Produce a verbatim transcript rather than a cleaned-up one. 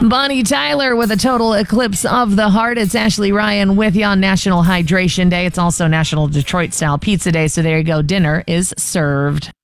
Bonnie Tyler with a total eclipse of the heart. It's Ashley Ryan with you on National Hydration Day. It's also National Detroit Style Pizza Day. So there you go. Dinner is served.